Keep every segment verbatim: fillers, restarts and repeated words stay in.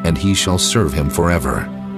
and he shall serve him forever.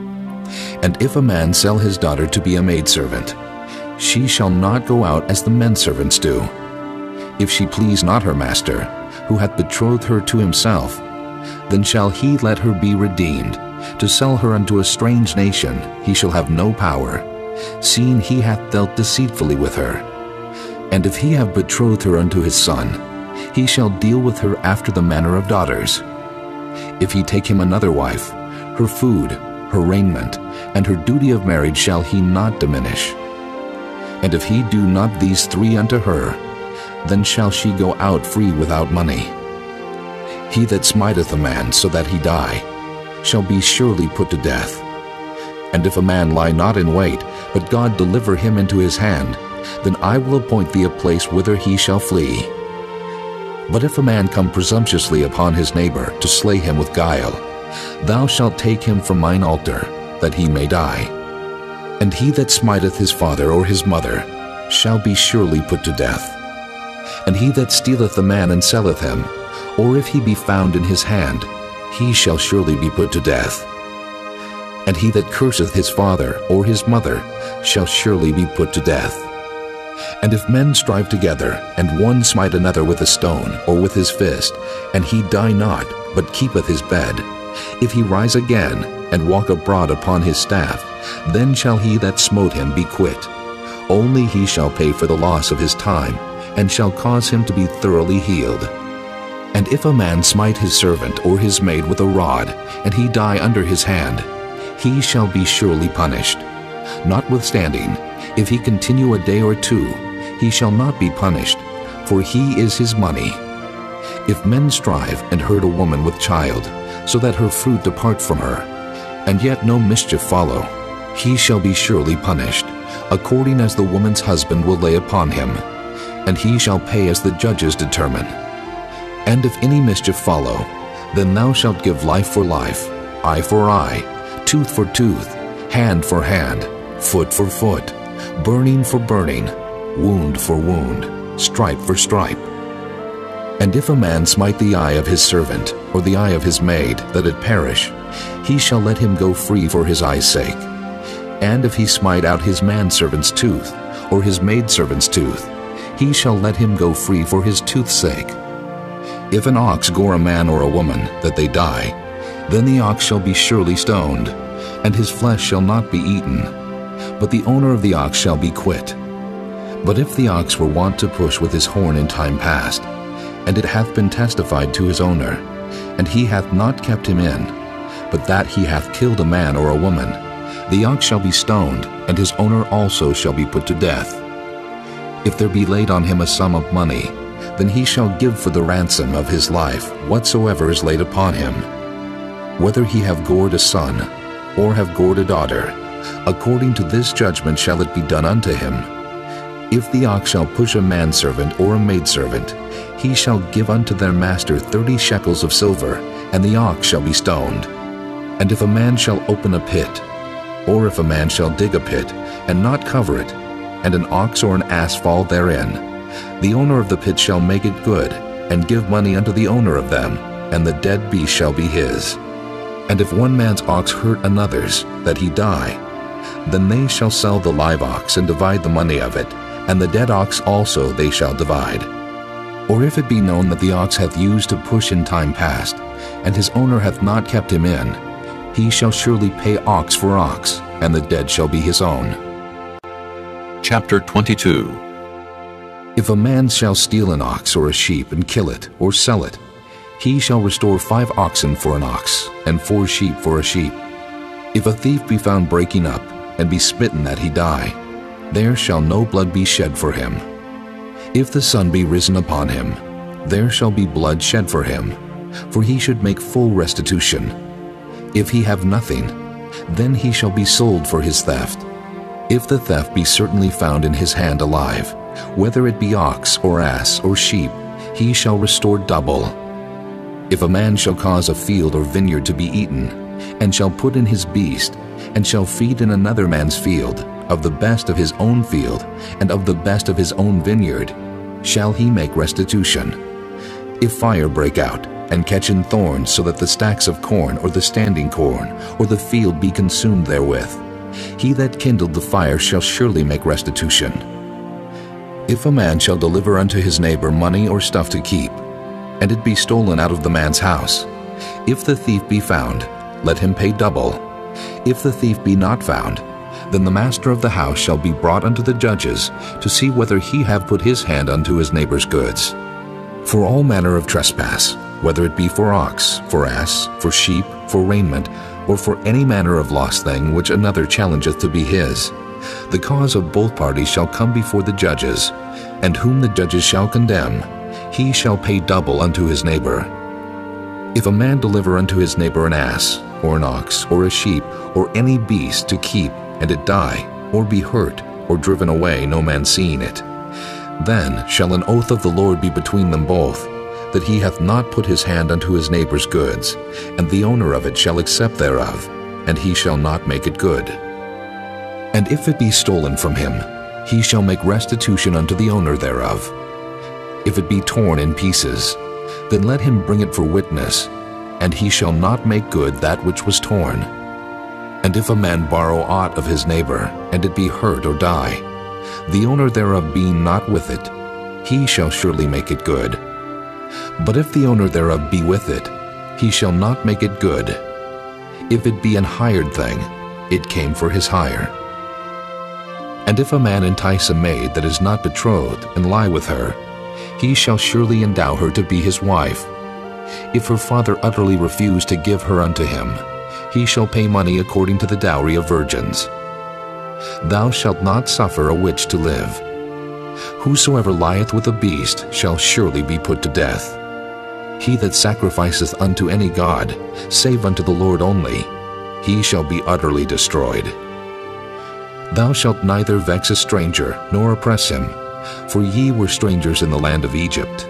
And if a man sell his daughter to be a maidservant, she shall not go out as the menservants do. If she please not her master, who hath betrothed her to himself, then shall he let her be redeemed. To sell her unto a strange nation he shall have no power, seeing he hath dealt deceitfully with her. And if he have betrothed her unto his son, he shall deal with her after the manner of daughters. If he take him another wife, her food, her raiment, and her duty of marriage shall he not diminish. And if he do not these three unto her, then shall she go out free without money. He that smiteth a man so that he die shall be surely put to death. And if a man lie not in wait, but God deliver him into his hand, then I will appoint thee a place whither he shall flee. But if a man come presumptuously upon his neighbor to slay him with guile, thou shalt take him from mine altar, that he may die. And he that smiteth his father or his mother shall be surely put to death. And he that stealeth a man and selleth him, or if he be found in his hand, he shall surely be put to death. And he that curseth his father or his mother shall surely be put to death. And if men strive together, and one smite another with a stone or with his fist, and he die not, but keepeth his bed, if he rise again, and walk abroad upon his staff, then shall he that smote him be quit. Only he shall pay for the loss of his time, and shall cause him to be thoroughly healed. And if a man smite his servant or his maid with a rod, and he die under his hand, he shall be surely punished. Notwithstanding, if he continue a day or two, he shall not be punished, for he is his money. If men strive and hurt a woman with child, so that her fruit depart from her, and yet no mischief follow, he shall be surely punished, according as the woman's husband will lay upon him, and he shall pay as the judges determine. And if any mischief follow, then thou shalt give life for life, eye for eye, tooth for tooth, hand for hand, foot for foot, burning for burning, wound for wound, stripe for stripe. And if a man smite the eye of his servant, or the eye of his maid, that it perish, he shall let him go free for his eye's sake. And if he smite out his manservant's tooth, or his maidservant's tooth, he shall let him go free for his tooth's sake. If an ox gore a man or a woman, that they die, then the ox shall be surely stoned, and his flesh shall not be eaten, but the owner of the ox shall be quit. But if the ox were wont to push with his horn in time past, and it hath been testified to his owner, and he hath not kept him in, but that he hath killed a man or a woman, the ox shall be stoned, and his owner also shall be put to death. If there be laid on him a sum of money, then he shall give for the ransom of his life whatsoever is laid upon him. Whether he have gored a son, or have gored a daughter, according to this judgment shall it be done unto him. If the ox shall push a manservant or a maidservant, he shall give unto their master thirty shekels of silver, and the ox shall be stoned. And if a man shall open a pit, or if a man shall dig a pit, and not cover it, and an ox or an ass fall therein, the owner of the pit shall make it good, and give money unto the owner of them, and the dead beast shall be his. And if one man's ox hurt another's, that he die, then they shall sell the live ox, and divide the money of it, and the dead ox also they shall divide. Or if it be known that the ox hath used to push in time past, and his owner hath not kept him in, he shall surely pay ox for ox, and the dead shall be his own. Chapter twenty-two. If a man shall steal an ox or a sheep, and kill it, or sell it, he shall restore five oxen for an ox, and four sheep for a sheep. If a thief be found breaking up, and be smitten that he die, there shall no blood be shed for him. If the sun be risen upon him, there shall be blood shed for him, for he should make full restitution. If he have nothing, then he shall be sold for his theft. If the theft be certainly found in his hand alive, whether it be ox or ass or sheep, he shall restore double. If a man shall cause a field or vineyard to be eaten, and shall put in his beast, and shall feed in another man's field, of the best of his own field, and of the best of his own vineyard, shall he make restitution. If fire break out, and catch in thorns, so that the stacks of corn or the standing corn or the field be consumed therewith, he that kindled the fire shall surely make restitution. If a man shall deliver unto his neighbor money or stuff to keep, and it be stolen out of the man's house, if the thief be found, let him pay double. If the thief be not found, then the master of the house shall be brought unto the judges, to see whether he have put his hand unto his neighbor's goods. For all manner of trespass, whether it be for ox, for ass, for sheep, for raiment, or for any manner of lost thing which another challengeth to be his, the cause of both parties shall come before the judges, and whom the judges shall condemn, he shall pay double unto his neighbor. If a man deliver unto his neighbor an ass, or an ox, or a sheep, or any beast to keep, and it die, or be hurt, or driven away, no man seeing it, then shall an oath of the Lord be between them both, that he hath not put his hand unto his neighbor's goods, and the owner of it shall accept thereof, and he shall not make it good. And if it be stolen from him, he shall make restitution unto the owner thereof. If it be torn in pieces, then let him bring it for witness, and he shall not make good that which was torn. And if a man borrow aught of his neighbor, and it be hurt or die, the owner thereof being not with it, he shall surely make it good. But if the owner thereof be with it, he shall not make it good. If it be an hired thing, it came for his hire. And if a man entice a maid that is not betrothed, and lie with her, he shall surely endow her to be his wife. If her father utterly refuse to give her unto him, he shall pay money according to the dowry of virgins. Thou shalt not suffer a witch to live. Whosoever lieth with a beast shall surely be put to death. He that sacrificeth unto any god, save unto the Lord only, he shall be utterly destroyed. Thou shalt neither vex a stranger, nor oppress him, for ye were strangers in the land of Egypt.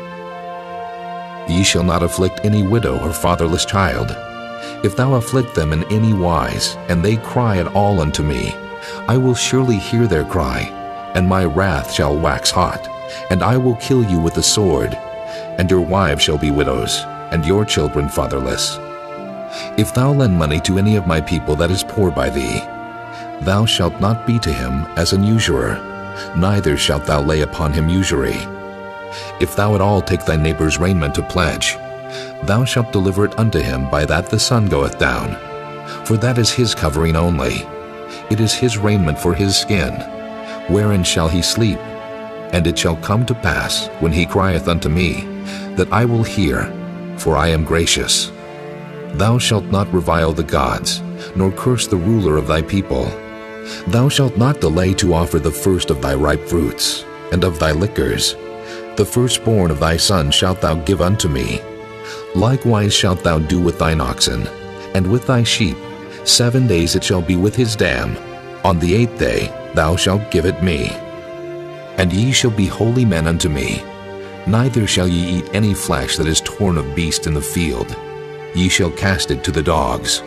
Ye shall not afflict any widow or fatherless child. If thou afflict them in any wise, and they cry at all unto me, I will surely hear their cry, and my wrath shall wax hot, and I will kill you with the sword, and your wives shall be widows, and your children fatherless. If thou lend money to any of my people that is poor by thee, thou shalt not be to him as an usurer, neither shalt thou lay upon him usury. If thou at all take thy neighbor's raiment to pledge, thou shalt deliver it unto him by that the sun goeth down, for that is his covering only. It is his raiment for his skin. Wherein shall he sleep? And it shall come to pass, when he crieth unto me, that I will hear, for I am gracious. Thou shalt not revile the gods, nor curse the ruler of thy people. Thou shalt not delay to offer the first of thy ripe fruits, and of thy liquors. The firstborn of thy son shalt thou give unto me. Likewise shalt thou do with thine oxen, and with thy sheep. Seven days it shall be with his dam. On the eighth day thou shalt give it me. And ye shall be holy men unto me. Neither shall ye eat any flesh that is torn of beast in the field. Ye shall cast it to the dogs.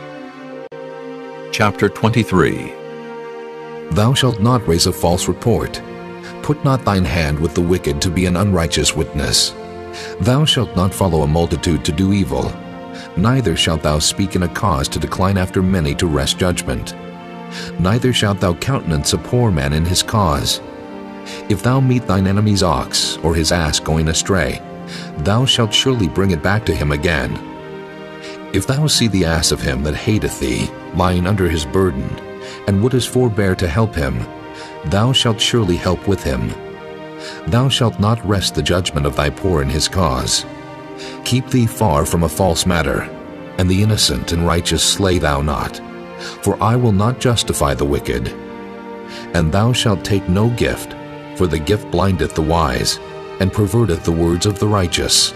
Chapter twenty-three. Thou shalt not raise a false report. Put not thine hand with the wicked to be an unrighteous witness. Thou shalt not follow a multitude to do evil. Neither shalt thou speak in a cause to decline after many to wrest judgment. Neither shalt thou countenance a poor man in his cause. If thou meet thine enemy's ox, or his ass going astray, thou shalt surely bring it back to him again. If thou see the ass of him that hateth thee, lying under his burden, and wouldest forbear to help him, thou shalt surely help with him. Thou shalt not wrest the judgment of thy poor in his cause. Keep thee far from a false matter, and the innocent and righteous slay thou not, for I will not justify the wicked. And thou shalt take no gift, for the gift blindeth the wise, and perverteth the words of the righteous.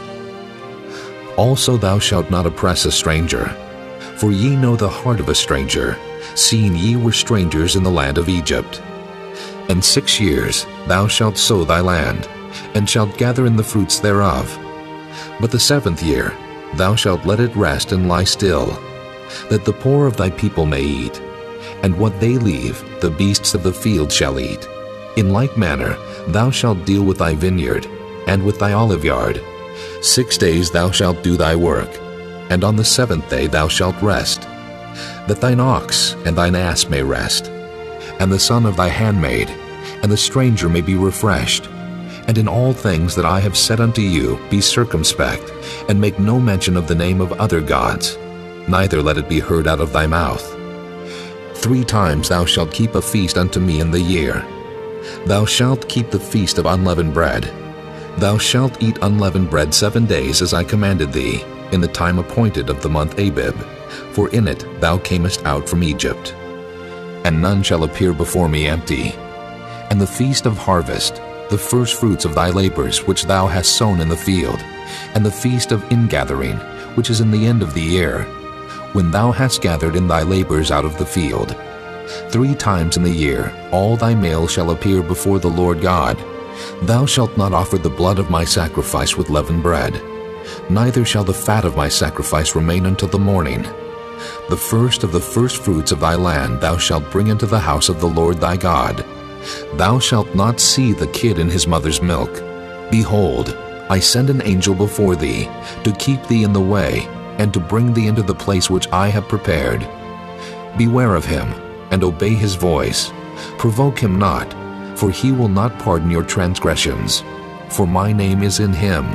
Also thou shalt not oppress a stranger, for ye know the heart of a stranger, seeing ye were strangers in the land of Egypt. And six years thou shalt sow thy land, and shalt gather in the fruits thereof. But the seventh year thou shalt let it rest and lie still, that the poor of thy people may eat, and what they leave the beasts of the field shall eat. In like manner thou shalt deal with thy vineyard, and with thy oliveyard, Six days thou shalt do thy work, and on the seventh day thou shalt rest, that thine ox and thine ass may rest, and the son of thy handmaid, and the stranger may be refreshed. And in all things that I have said unto you, be circumspect, and make no mention of the name of other gods, neither let it be heard out of thy mouth. Three times thou shalt keep a feast unto me in the year. Thou shalt keep the feast of unleavened bread. Thou shalt eat unleavened bread seven days, as I commanded thee, in the time appointed of the month Abib, for in it thou camest out from Egypt. And none shall appear before me empty. And the feast of harvest, the first fruits of thy labors which thou hast sown in the field, and the feast of ingathering, which is in the end of the year, when thou hast gathered in thy labors out of the field. Three times in the year all thy male shall appear before the Lord God. Thou shalt not offer the blood of my sacrifice with leavened bread, neither shall the fat of my sacrifice remain until the morning. The first of the first fruits of thy land thou shalt bring into the house of the Lord thy God. Thou shalt not see the kid in his mother's milk. Behold, I send an angel before thee, to keep thee in the way, and to bring thee into the place which I have prepared. Beware of him, and obey his voice. Provoke him not, for he will not pardon your transgressions, for my name is in him.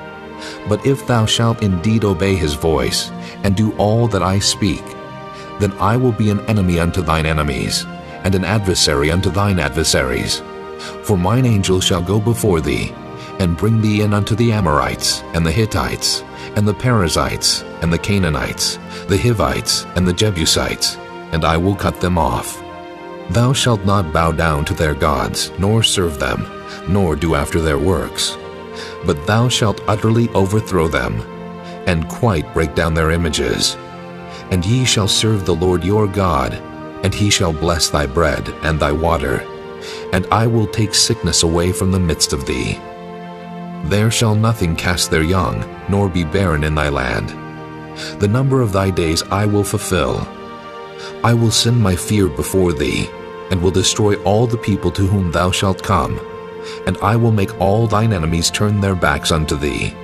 But if thou shalt indeed obey his voice, and do all that I speak, then I will be an enemy unto thine enemies, and an adversary unto thine adversaries. For mine angel shall go before thee, and bring thee in unto the Amorites, and the Hittites, and the Perizzites, and the Canaanites, the Hivites, and the Jebusites, and I will cut them off. Thou shalt not bow down to their gods, nor serve them, nor do after their works. But thou shalt utterly overthrow them, and quite break down their images. And ye shall serve the Lord your God, and he shall bless thy bread and thy water, and I will take sickness away from the midst of thee. There shall nothing cast their young, nor be barren in thy land. The number of thy days I will fulfill. I will send my fear before thee, and will destroy all the people to whom thou shalt come, and I will make all thine enemies turn their backs unto thee.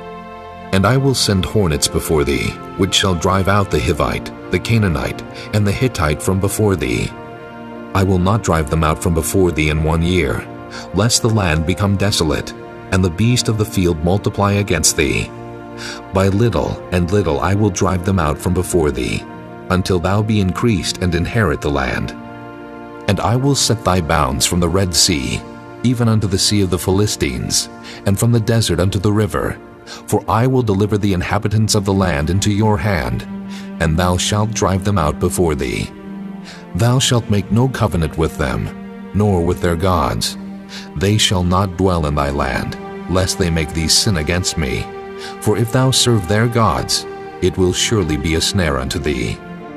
And I will send hornets before thee, which shall drive out the Hivite, the Canaanite, and the Hittite from before thee. I will not drive them out from before thee in one year, lest the land become desolate, and the beast of the field multiply against thee. By little and little I will drive them out from before thee, until thou be increased and inherit the land. And I will set thy bounds from the Red Sea, even unto the sea of the Philistines, and from the desert unto the river. For I will deliver the inhabitants of the land into your hand, and thou shalt drive them out before thee. Thou shalt make no covenant with them, nor with their gods. They shall not dwell in thy land, lest they make thee sin against me. For if thou serve their gods, it will surely be a snare unto thee.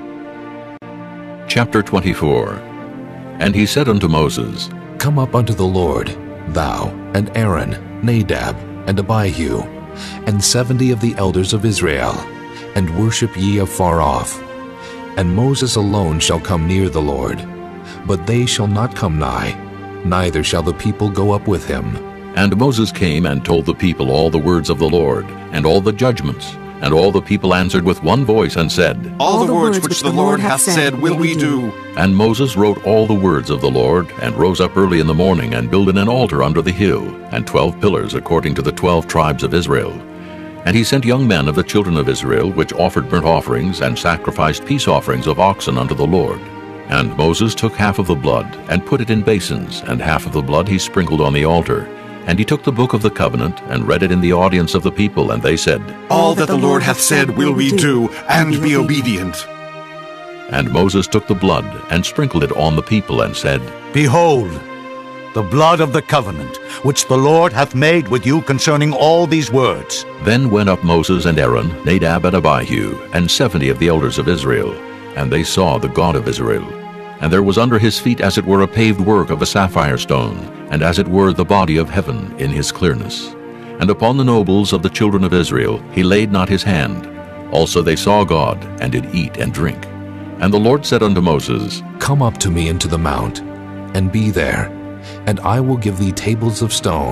Chapter twenty-four. And he said unto Moses, Come up unto the Lord, thou, and Aaron, Nadab, and Abihu, and seventy of the elders of Israel, and worship ye afar off. And Moses alone shall come near the Lord, but they shall not come nigh, neither shall the people go up with him. And Moses came and told the people all the words of the Lord, and all the judgments. And all the people answered with one voice and said, All the words which the Lord hath said will we do. And Moses wrote all the words of the Lord, and rose up early in the morning, and builded an altar under the hill, and twelve pillars according to the twelve tribes of Israel. And he sent young men of the children of Israel, which offered burnt offerings, and sacrificed peace offerings of oxen unto the Lord. And Moses took half of the blood, and put it in basins, and half of the blood he sprinkled on the altar. And he took the book of the covenant, and read it in the audience of the people, and they said, All that the Lord hath said will we do, and be obedient. And Moses took the blood, and sprinkled it on the people, and said, Behold, the blood of the covenant, which the Lord hath made with you concerning all these words. Then went up Moses and Aaron, Nadab and Abihu, and seventy of the elders of Israel, and they saw the God of Israel. And there was under his feet as it were a paved work of a sapphire stone, and as it were the body of heaven in his clearness. And upon the nobles of the children of Israel he laid not his hand. Also they saw God, and did eat and drink. And the Lord said unto Moses, Come up to me into the mount, and be there, and I will give thee tables of stone,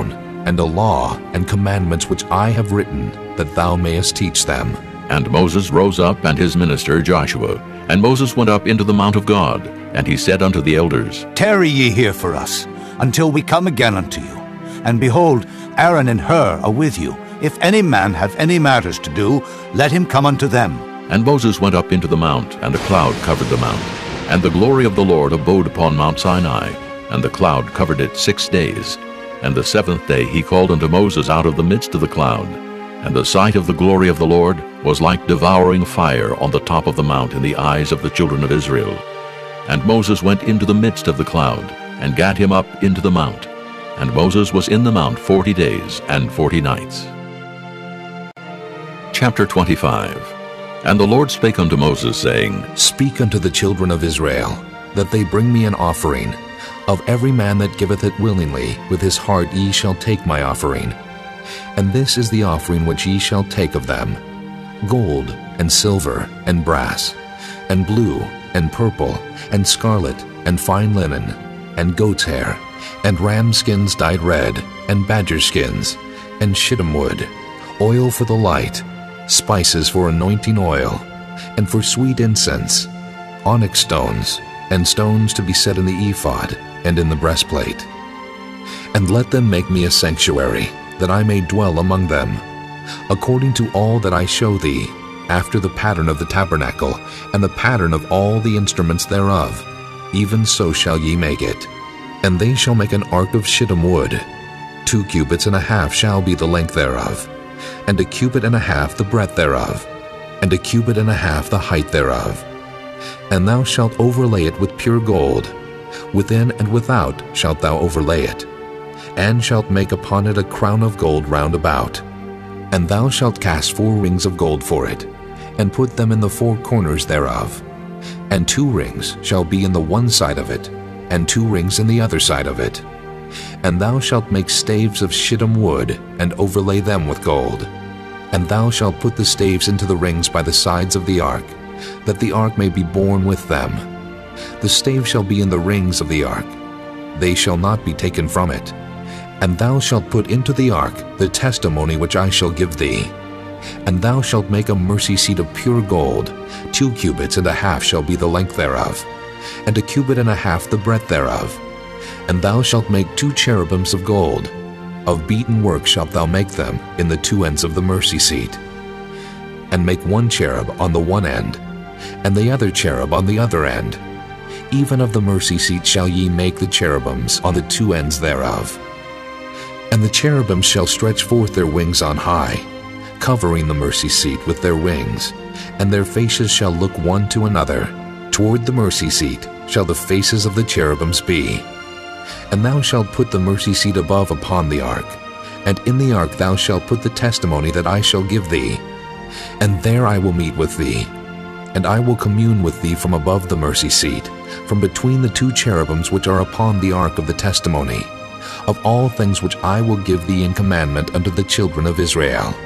and a law and commandments which I have written, that thou mayest teach them. And Moses rose up, and his minister Joshua. And Moses went up into the mount of God, and he said unto the elders, Tarry ye here for us, until we come again unto you. And behold, Aaron and Hur are with you. If any man have any matters to do, let him come unto them. And Moses went up into the mount, and a cloud covered the mount. And the glory of the Lord abode upon Mount Sinai, and the cloud covered it six days. And the seventh day he called unto Moses out of the midst of the cloud. And the sight of the glory of the Lord was like devouring fire on the top of the mount in the eyes of the children of Israel. And Moses went into the midst of the cloud, and gat him up into the mount. And Moses was in the mount forty days and forty nights. Chapter twenty-five. And the Lord spake unto Moses, saying, Speak unto the children of Israel, that they bring me an offering. Of every man that giveth it willingly, with his heart ye shall take my offering. And this is the offering which ye shall take of them: gold, and silver, and brass, and blue, and purple, and scarlet, and fine linen, and goat's hair, and ram skins dyed red, and badger skins, and shittim wood, oil for the light, spices for anointing oil, and for sweet incense, onyx stones, and stones to be set in the ephod, and in the breastplate. And let them make me a sanctuary, that I may dwell among them, according to all that I show thee, after the pattern of the tabernacle, and the pattern of all the instruments thereof, even so shall ye make it. And they shall make an ark of shittim wood. Two cubits and a half shall be the length thereof, and a cubit and a half the breadth thereof, and a cubit and a half the height thereof. And thou shalt overlay it with pure gold. Within and without shalt thou overlay it, and shalt make upon it a crown of gold round about. And thou shalt cast four rings of gold for it, and put them in the four corners thereof. And two rings shall be in the one side of it, and two rings in the other side of it. And thou shalt make staves of shittim wood, and overlay them with gold. And thou shalt put the staves into the rings by the sides of the ark, that the ark may be borne with them. The stave shall be in the rings of the ark. They shall not be taken from it. And thou shalt put into the ark the testimony which I shall give thee. And thou shalt make a mercy seat of pure gold. Two cubits and a half shall be the length thereof, and a cubit and a half the breadth thereof. And thou shalt make two cherubims of gold. Of beaten work shalt thou make them in the two ends of the mercy seat. And make one cherub on the one end, and the other cherub on the other end. Even of the mercy seat shall ye make the cherubims on the two ends thereof. And the cherubims shall stretch forth their wings on high, covering the mercy seat with their wings, and their faces shall look one to another. Toward the mercy seat shall the faces of the cherubims be. And thou shalt put the mercy seat above upon the ark, and in the ark thou shalt put the testimony that I shall give thee. And there I will meet with thee, and I will commune with thee from above the mercy seat, from between the two cherubims which are upon the ark of the testimony, of all things which I will give thee in commandment unto the children of Israel.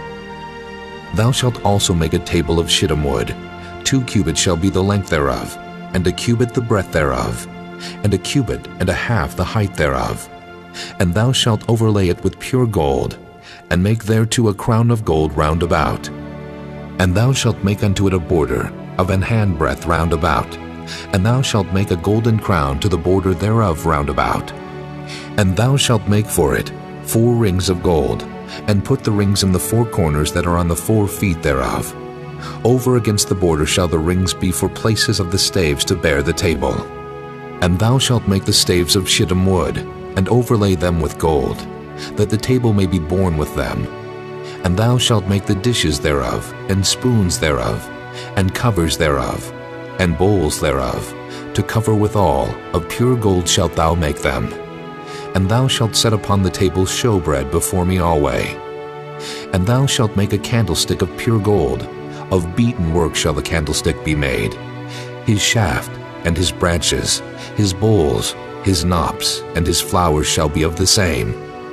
Thou shalt also make a table of shittim wood. Two cubits shall be the length thereof, and a cubit the breadth thereof, and a cubit and a half the height thereof. And thou shalt overlay it with pure gold, and make thereto a crown of gold round about. And thou shalt make unto it a border of an handbreadth round about, and thou shalt make a golden crown to the border thereof round about. And thou shalt make for it four rings of gold, and put the rings in the four corners that are on the four feet thereof. Over against the border shall the rings be for places of the staves to bear the table. And thou shalt make the staves of shittim wood, and overlay them with gold, that the table may be borne with them. And thou shalt make the dishes thereof, and spoons thereof, and covers thereof, and bowls thereof, to cover withal, of pure gold shalt thou make them. And thou shalt set upon the table showbread before me alway. And thou shalt make a candlestick of pure gold. Of beaten work shall the candlestick be made. His shaft, and his branches, his bowls, his knops, and his flowers shall be of the same.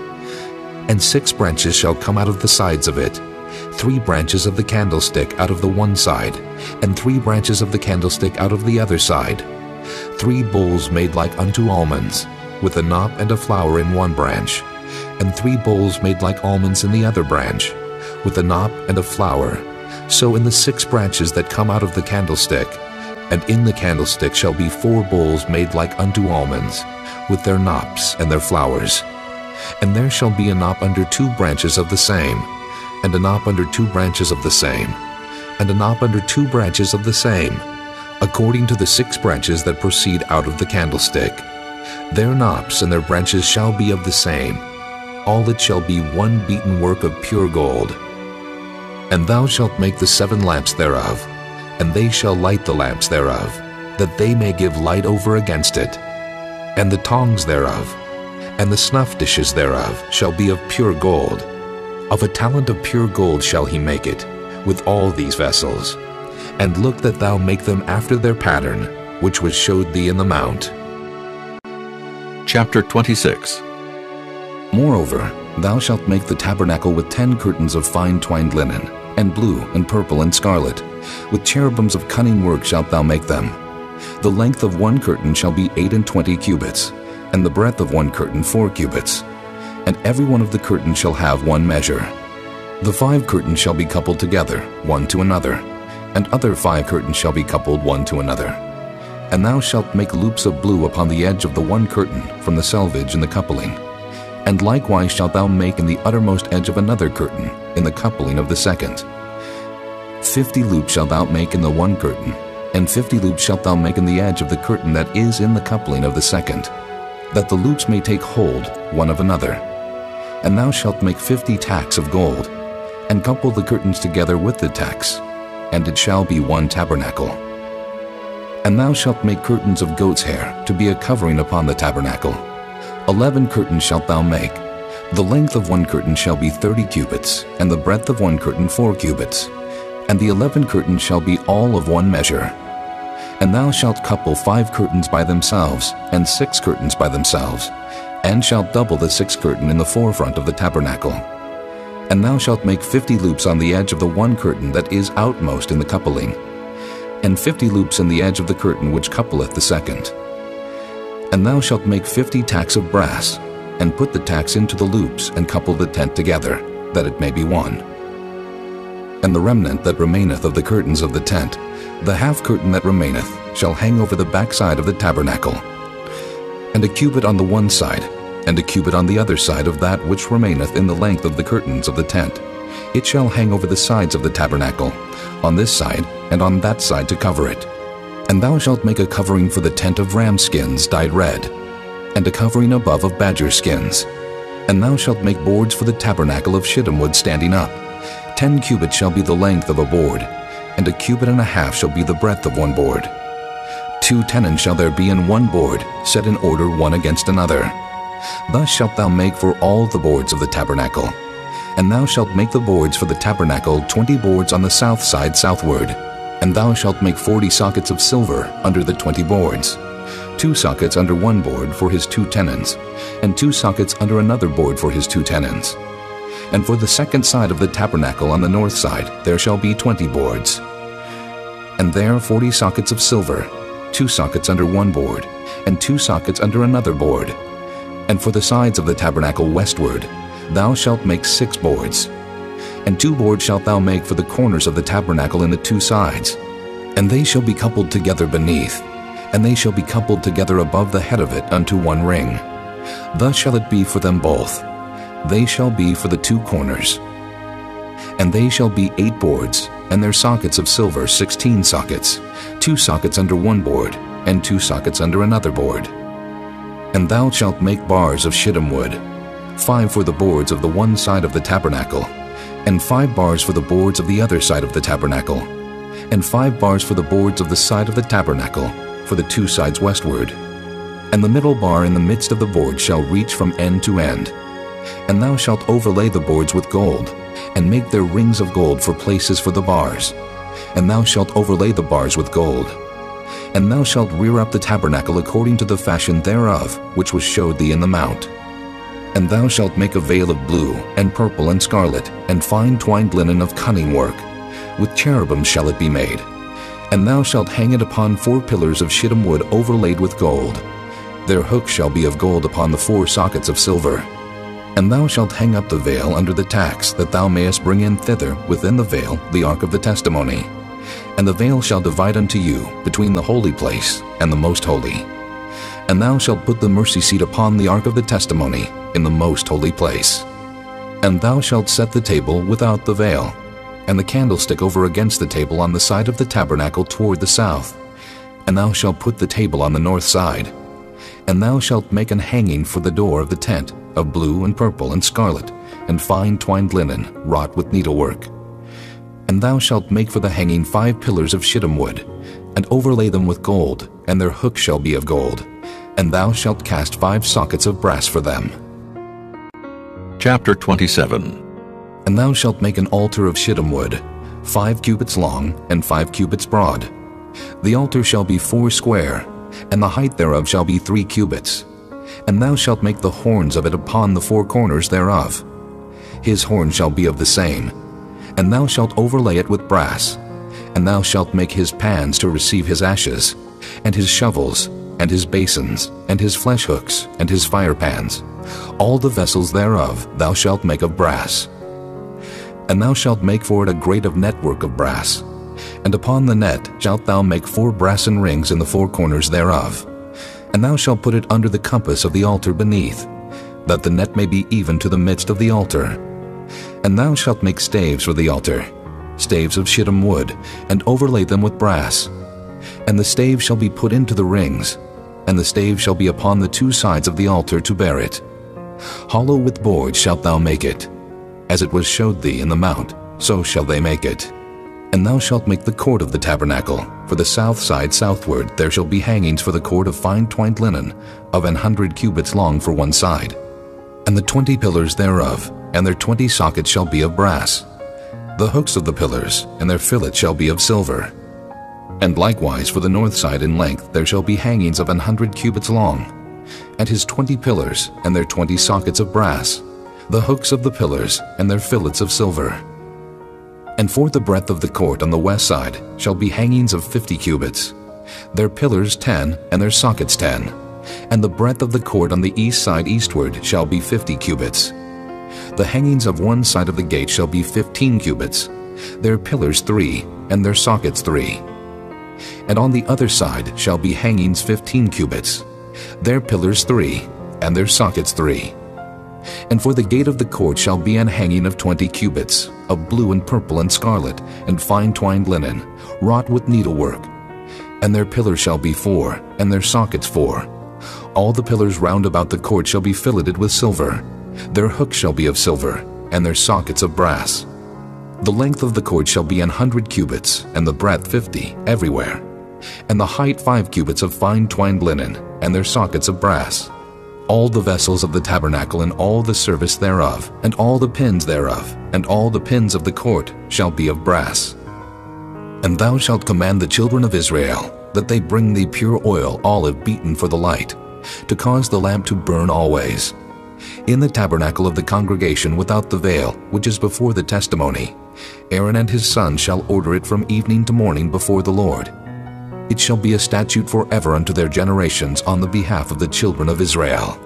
And six branches shall come out of the sides of it, three branches of the candlestick out of the one side, and three branches of the candlestick out of the other side. Three bowls made like unto almonds, with a knop and a flower in one branch, and three bowls made like almonds in the other branch, with a knop and a flower. So in the six branches that come out of the candlestick, and in the candlestick shall be four bowls made like unto almonds, with their knops and their flowers. And there shall be a knop under two branches of the same, and a knop under two branches of the same, and a knop under two branches of the same, according to the six branches that proceed out of the candlestick. Their knops and their branches shall be of the same. All it shall be one beaten work of pure gold. And thou shalt make the seven lamps thereof, and they shall light the lamps thereof, that they may give light over against it. And the tongs thereof, and the snuff dishes thereof, shall be of pure gold. Of a talent of pure gold shall he make it, with all these vessels. And look that thou make them after their pattern, which was showed thee in the mount. Chapter twenty-six. Moreover, thou shalt make the tabernacle with ten curtains of fine twined linen, and blue, and purple, and scarlet. With cherubims of cunning work shalt thou make them. The length of one curtain shall be eight and twenty cubits, and the breadth of one curtain four cubits. And every one of the curtains shall have one measure. The five curtains shall be coupled together, one to another, and other five curtains shall be coupled one to another. And thou shalt make loops of blue upon the edge of the one curtain from the selvage in the coupling. And likewise shalt thou make in the uttermost edge of another curtain, in the coupling of the second. Fifty loops shalt thou make in the one curtain, and fifty loops shalt thou make in the edge of the curtain that is in the coupling of the second, that the loops may take hold one of another. And thou shalt make fifty tacks of gold, and couple the curtains together with the tacks, and it shall be one tabernacle. And thou shalt make curtains of goat's hair to be a covering upon the tabernacle. Eleven curtains shalt thou make. The length of one curtain shall be thirty cubits, and the breadth of one curtain four cubits. And the eleven curtains shall be all of one measure. And thou shalt couple five curtains by themselves, and six curtains by themselves, and shalt double the sixth curtain in the forefront of the tabernacle. And thou shalt make fifty loops on the edge of the one curtain that is outmost in the coupling, and fifty loops in the edge of the curtain which coupleth the second. And thou shalt make fifty tacks of brass, and put the tacks into the loops, and couple the tent together, that it may be one. And the remnant that remaineth of the curtains of the tent, the half curtain that remaineth, shall hang over the backside of the tabernacle. And a cubit on the one side, and a cubit on the other side of that which remaineth in the length of the curtains of the tent. It shall hang over the sides of the tabernacle, on this side and on that side to cover it. And thou shalt make a covering for the tent of ram skins dyed red, and a covering above of badger skins. And thou shalt make boards for the tabernacle of shittim wood standing up. Ten cubits shall be the length of a board, and a cubit and a half shall be the breadth of one board. Two tenons shall there be in one board, set in order one against another. Thus shalt thou make for all the boards of the tabernacle. And thou shalt make the boards for the tabernacle twenty boards on the south side southward. And thou shalt make forty sockets of silver under the twenty boards, two sockets under one board for his two tenons, and two sockets under another board for his two tenons. And for the second side of the tabernacle on the north side there shall be twenty boards. And there forty sockets of silver, two sockets under one board, and two sockets under another board. And for the sides of the tabernacle westward thou shalt make six boards. And two boards shalt thou make for the corners of the tabernacle in the two sides, and they shall be coupled together beneath, and they shall be coupled together above the head of it unto one ring. Thus shall it be for them both. They shall be for the two corners. And they shall be eight boards, and their sockets of silver sixteen sockets, two sockets under one board, and two sockets under another board. And thou shalt make bars of shittim wood, five for the boards of the one side of the tabernacle, and five bars for the boards of the other side of the tabernacle, and five bars for the boards of the side of the tabernacle, for the two sides westward. And the middle bar in the midst of the board shall reach from end to end. And thou shalt overlay the boards with gold, and make their rings of gold for places for the bars. And thou shalt overlay the bars with gold. And thou shalt rear up the tabernacle according to the fashion thereof, which was showed thee in the mount. And thou shalt make a veil of blue, and purple, and scarlet, and fine twined linen of cunning work. With cherubims shall it be made. And thou shalt hang it upon four pillars of shittim wood overlaid with gold. Their hooks shall be of gold upon the four sockets of silver. And thou shalt hang up the veil under the tacks, that thou mayest bring in thither within the veil the ark of the testimony. And the veil shall divide unto you between the holy place and the most holy. And thou shalt put the mercy seat upon the ark of the testimony in the most holy place. And thou shalt set the table without the veil, and the candlestick over against the table on the side of the tabernacle toward the south. And thou shalt put the table on the north side. And thou shalt make an hanging for the door of the tent, of blue and purple and scarlet, and fine twined linen, wrought with needlework. And thou shalt make for the hanging five pillars of shittim wood, and overlay them with gold, and their hooks shall be of gold. And thou shalt cast five sockets of brass for them. Chapter twenty-seven. And thou shalt make an altar of shittim wood, five cubits long and five cubits broad. The altar shall be four square, and the height thereof shall be three cubits. And thou shalt make the horns of it upon the four corners thereof. His horn shall be of the same. And thou shalt overlay it with brass. And thou shalt make his pans to receive his ashes, and his shovels, and his basins, and his flesh hooks, and his firepans. All the vessels thereof thou shalt make of brass. And thou shalt make for it a grate of network of brass. And upon the net shalt thou make four brassen rings in the four corners thereof. And thou shalt put it under the compass of the altar beneath, that the net may be even to the midst of the altar. And thou shalt make staves for the altar, staves of shittim wood, and overlay them with brass. And the staves shall be put into the rings, and the staves shall be upon the two sides of the altar to bear it. Hollow with boards shalt thou make it. As it was showed thee in the mount, so shall they make it. And thou shalt make the court of the tabernacle. For the south side southward there shall be hangings for the court of fine twined linen, of an hundred cubits long for one side. And the twenty pillars thereof, and their twenty sockets shall be of brass. The hooks of the pillars, and their fillets shall be of silver. And likewise for the north side in length there shall be hangings of an hundred cubits long, and his twenty pillars, and their twenty sockets of brass. The hooks of the pillars, and their fillets of silver. And for the breadth of the court on the west side shall be hangings of fifty cubits, their pillars ten, and their sockets ten. And the breadth of the court on the east side eastward shall be fifty cubits. The hangings of one side of the gate shall be fifteen cubits, their pillars three, and their sockets three. And on the other side shall be hangings fifteen cubits, their pillars three, and their sockets three. And for the gate of the court shall be an hanging of twenty cubits, of blue and purple and scarlet, and fine twined linen, wrought with needlework. And their pillars shall be four, and their sockets four. All the pillars round about the court shall be filleted with silver. Their hooks shall be of silver, and their sockets of brass. The length of the court shall be an hundred cubits, and the breadth fifty, everywhere. And the height five cubits of fine twined linen, and their sockets of brass. All the vessels of the tabernacle and all the service thereof, and all the pins thereof, and all the pins of the court shall be of brass. And thou shalt command the children of Israel, that they bring thee pure oil olive beaten for the light, to cause the lamp to burn always. In the tabernacle of the congregation without the veil, which is before the testimony, Aaron and his sons shall order it from evening to morning before the Lord. It shall be a statute forever unto their generations on the behalf of the children of Israel.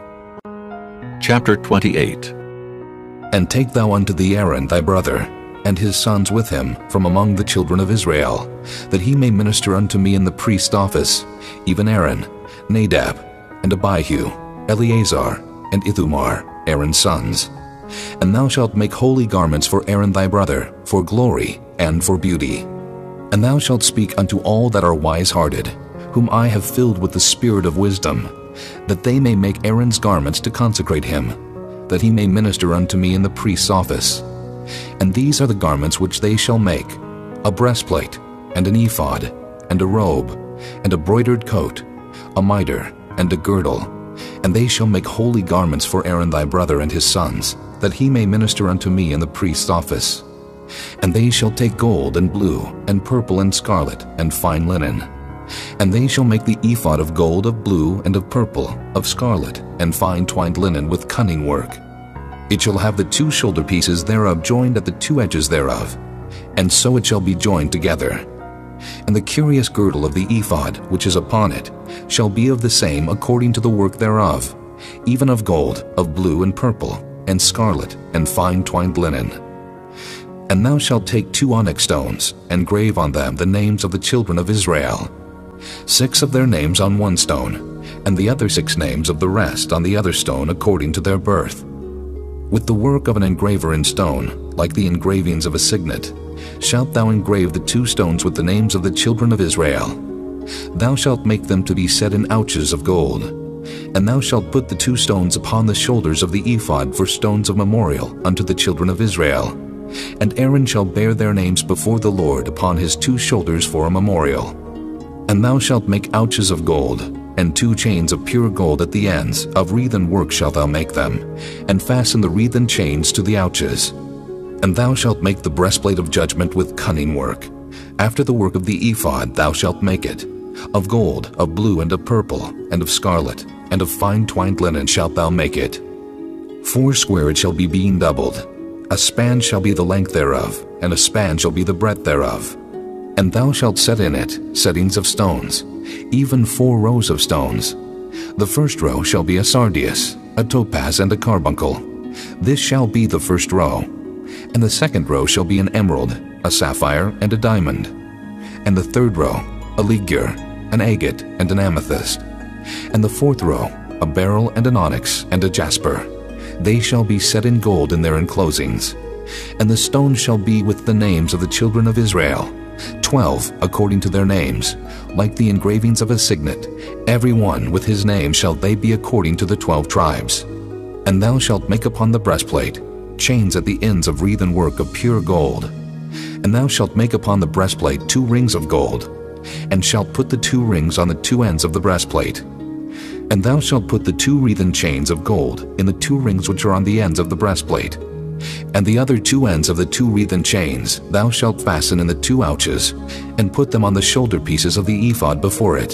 Chapter twenty-eight. And take thou unto thee Aaron thy brother, and his sons with him from among the children of Israel, that he may minister unto me in the priest's office, even Aaron, Nadab, and Abihu, Eleazar, and Ithamar, Aaron's sons. And thou shalt make holy garments for Aaron thy brother, for glory and for beauty. And thou shalt speak unto all that are wise-hearted, whom I have filled with the spirit of wisdom, that they may make Aaron's garments to consecrate him, that he may minister unto me in the priest's office. And these are the garments which they shall make: a breastplate, and an ephod, and a robe, and a broidered coat, a mitre, and a girdle. And they shall make holy garments for Aaron thy brother and his sons, that he may minister unto me in the priest's office. And they shall take gold and blue, and purple and scarlet, and fine linen. And they shall make the ephod of gold, of blue, and of purple, of scarlet, and fine twined linen with cunning work. It shall have the two shoulder pieces thereof joined at the two edges thereof, and so it shall be joined together. And the curious girdle of the ephod, which is upon it, shall be of the same according to the work thereof, even of gold, of blue and purple, and scarlet, and fine twined linen. And thou shalt take two onyx stones, and grave on them the names of the children of Israel, six of their names on one stone, and the other six names of the rest on the other stone according to their birth. With the work of an engraver in stone, like the engravings of a signet, shalt thou engrave the two stones with the names of the children of Israel. Thou shalt make them to be set in ouches of gold. And thou shalt put the two stones upon the shoulders of the ephod for stones of memorial unto the children of Israel. And Aaron shall bear their names before the Lord upon his two shoulders for a memorial. And thou shalt make ouches of gold, and two chains of pure gold at the ends, of wreathen work shalt thou make them, and fasten the wreathen chains to the ouches. And thou shalt make the breastplate of judgment with cunning work. After the work of the ephod thou shalt make it. Of gold, of blue, and of purple, and of scarlet, and of fine twined linen shalt thou make it. Foursquare it shall be beam doubled. A span shall be the length thereof, and a span shall be the breadth thereof. And thou shalt set in it settings of stones, even four rows of stones. The first row shall be a sardius, a topaz, and a carbuncle. This shall be the first row. And the second row shall be an emerald, a sapphire, and a diamond. And the third row, a ligure, an agate, and an amethyst. And the fourth row, a beryl, and an onyx, and a jasper. They shall be set in gold in their enclosings. And the stones shall be with the names of the children of Israel, twelve according to their names, like the engravings of a signet. Every one with his name shall they be according to the twelve tribes. And thou shalt make upon the breastplate chains at the ends of wreathen work of pure gold. And thou shalt make upon the breastplate two rings of gold, and shalt put the two rings on the two ends of the breastplate. And thou shalt put the two wreathen chains of gold in the two rings which are on the ends of the breastplate. And the other two ends of the two wreathen chains thou shalt fasten in the two ouches, and put them on the shoulder pieces of the ephod before it.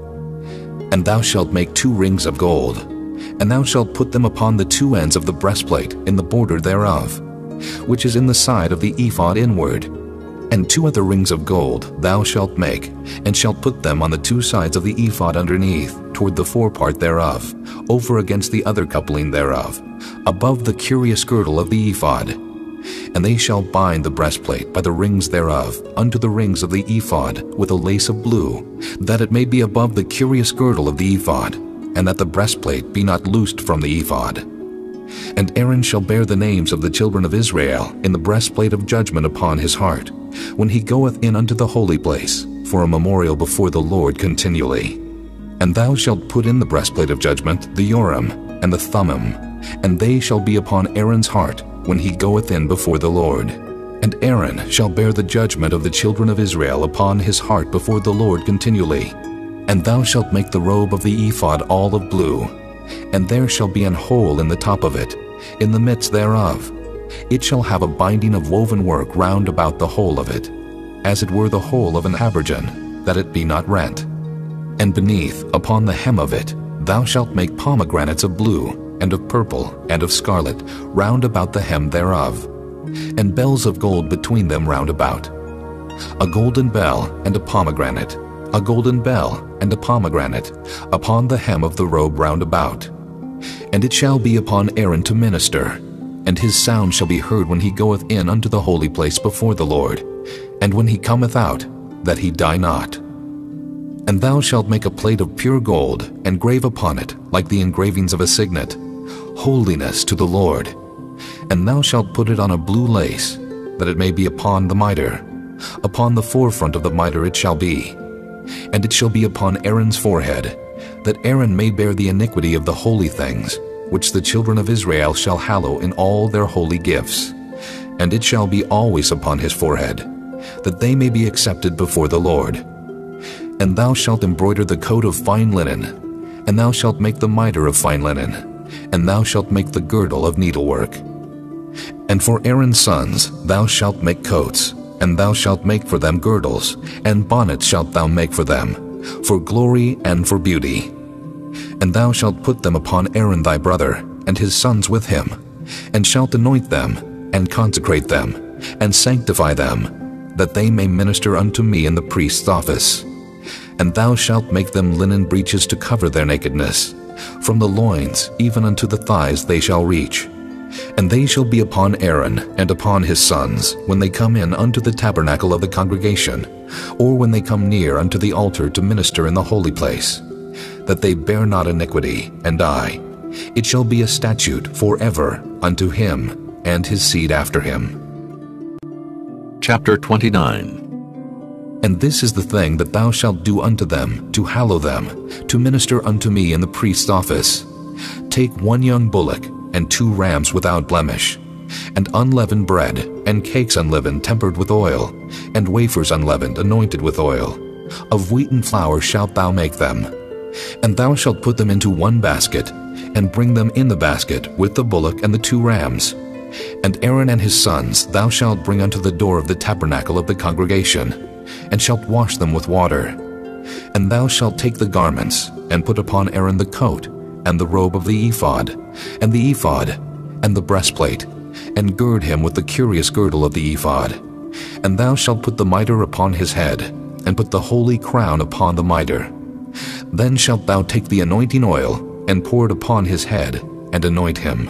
And thou shalt make two rings of gold, and thou shalt put them upon the two ends of the breastplate in the border thereof, which is in the side of the ephod inward. And two other rings of gold thou shalt make, and shalt put them on the two sides of the ephod underneath, toward the forepart thereof, over against the other coupling thereof, above the curious girdle of the ephod. And they shall bind the breastplate by the rings thereof unto the rings of the ephod with a lace of blue, that it may be above the curious girdle of the ephod, and that the breastplate be not loosed from the ephod. And Aaron shall bear the names of the children of Israel in the breastplate of judgment upon his heart, when he goeth in unto the holy place, for a memorial before the Lord continually. And thou shalt put in the breastplate of judgment the Urim and the Thummim, and they shall be upon Aaron's heart when he goeth in before the Lord. And Aaron shall bear the judgment of the children of Israel upon his heart before the Lord continually. And thou shalt make the robe of the ephod all of blue, and there shall be an hole in the top of it, in the midst thereof. It shall have a binding of woven work round about the whole of it, as it were the hole of an habergeon, that it be not rent. And beneath, upon the hem of it, thou shalt make pomegranates of blue, and of purple, and of scarlet, round about the hem thereof, and bells of gold between them round about. A golden bell and a pomegranate, a golden bell and a pomegranate, upon the hem of the robe round about. And it shall be upon Aaron to minister, and his sound shall be heard when he goeth in unto the holy place before the Lord, and when he cometh out, that he die not. And thou shalt make a plate of pure gold, and grave upon it, like the engravings of a signet, Holiness to the Lord. And thou shalt put it on a blue lace, that it may be upon the mitre. Upon the forefront of the mitre it shall be. And it shall be upon Aaron's forehead, that Aaron may bear the iniquity of the holy things, which the children of Israel shall hallow in all their holy gifts. And it shall be always upon his forehead, that they may be accepted before the Lord. And thou shalt embroider the coat of fine linen, and thou shalt make the mitre of fine linen, and thou shalt make the girdle of needlework. And for Aaron's sons thou shalt make coats, and thou shalt make for them girdles, and bonnets shalt thou make for them, for glory and for beauty. And thou shalt put them upon Aaron thy brother, and his sons with him, and shalt anoint them, and consecrate them, and sanctify them, that they may minister unto me in the priest's office. And thou shalt make them linen breeches to cover their nakedness, From the loins even unto the thighs they shall reach. And they shall be upon Aaron and upon his sons, when they come in unto the tabernacle of the congregation, or when they come near unto the altar to minister in the holy place, that they bear not iniquity, and die. It shall be a statute forever unto him and his seed after him. Chapter twenty-nine. And this is the thing that thou shalt do unto them, to hallow them, to minister unto me in the priest's office. Take one young bullock, and two rams without blemish, and unleavened bread, and cakes unleavened tempered with oil, and wafers unleavened anointed with oil. Of wheaten flour shalt thou make them. And thou shalt put them into one basket, and bring them in the basket with the bullock and the two rams. And Aaron and his sons thou shalt bring unto the door of the tabernacle of the congregation, and shalt wash them with water. And thou shalt take the garments, and put upon Aaron the coat, and the robe of the ephod, and the ephod, and the breastplate, and gird him with the curious girdle of the ephod. And thou shalt put the mitre upon his head, and put the holy crown upon the mitre. Then shalt thou take the anointing oil, and pour it upon his head, and anoint him.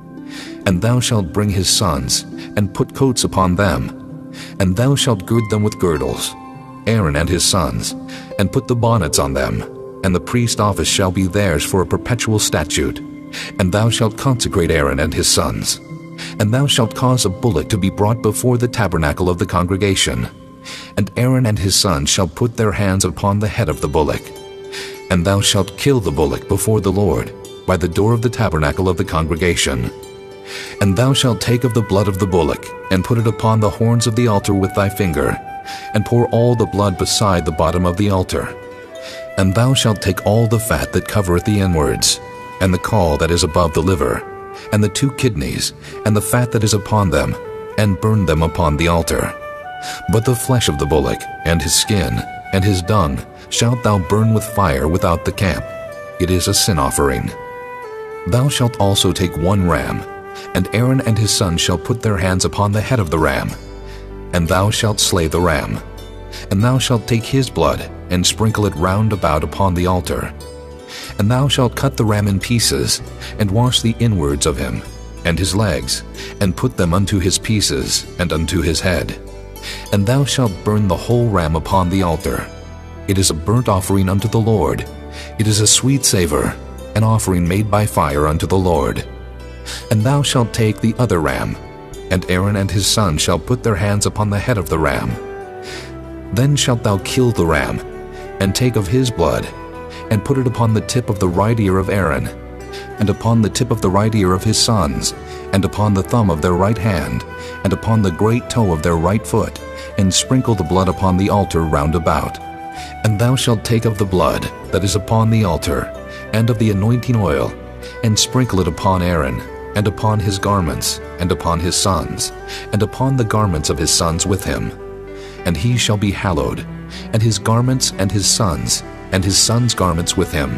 And thou shalt bring his sons, and put coats upon them, and thou shalt gird them with girdles, Aaron and his sons, and put the bonnets on them, and the priest's office shall be theirs for a perpetual statute. And thou shalt consecrate Aaron and his sons. And thou shalt cause a bullock to be brought before the tabernacle of the congregation. And Aaron and his sons shall put their hands upon the head of the bullock. And thou shalt kill the bullock before the Lord, by the door of the tabernacle of the congregation. And thou shalt take of the blood of the bullock, and put it upon the horns of the altar with thy finger, and pour all the blood beside the bottom of the altar. And thou shalt take all the fat that covereth the inwards, and the caul that is above the liver, and the two kidneys, and the fat that is upon them, and burn them upon the altar. But the flesh of the bullock, and his skin, and his dung, shalt thou burn with fire without the camp. It is a sin offering. Thou shalt also take one ram, and Aaron and his sons shall put their hands upon the head of the ram. And thou shalt slay the ram. And thou shalt take his blood, and sprinkle it round about upon the altar. And thou shalt cut the ram in pieces, and wash the inwards of him, and his legs, and put them unto his pieces, and unto his head. And thou shalt burn the whole ram upon the altar. It is a burnt offering unto the Lord. It is a sweet savor, an offering made by fire unto the Lord. And thou shalt take the other ram, and Aaron and his sons shall put their hands upon the head of the ram. Then shalt thou kill the ram, and take of his blood, and put it upon the tip of the right ear of Aaron, and upon the tip of the right ear of his sons, and upon the thumb of their right hand, and upon the great toe of their right foot, and sprinkle the blood upon the altar round about. And thou shalt take of the blood that is upon the altar, and of the anointing oil, and sprinkle it upon Aaron, and upon his garments, and upon his sons, and upon the garments of his sons with him. And he shall be hallowed, and his garments and his sons, and his sons' garments with him.